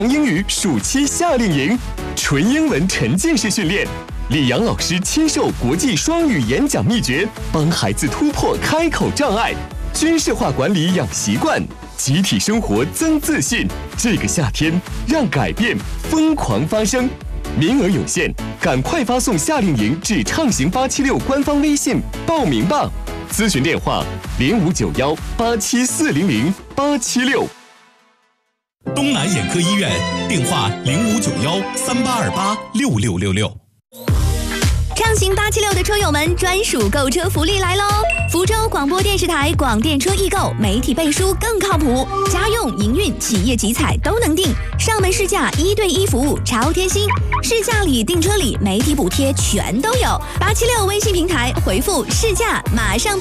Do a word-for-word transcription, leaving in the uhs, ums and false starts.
英语暑期夏令营，纯英文沉浸式训练。李阳老师亲授国际双语演讲秘诀，帮孩子突破开口障碍。军事化管理养习惯，集体生活增自信。这个夏天，让改变疯狂发生。名额有限，赶快发送夏令营至畅行八七六官方微信报名吧。咨询电话：零五九幺八七四零零八七六。 东南眼科医院电话零五九幺三八二八六六六六。 畅行八七六的车友们专属购车福利来喽！福州广播电视台广电车易购，媒体背书更靠谱，家用、营运、企业集采都能订，上门试驾一对一服务超贴心，试驾礼、订车礼、媒体补贴全都有。八七六微信平台回复试驾，马上报。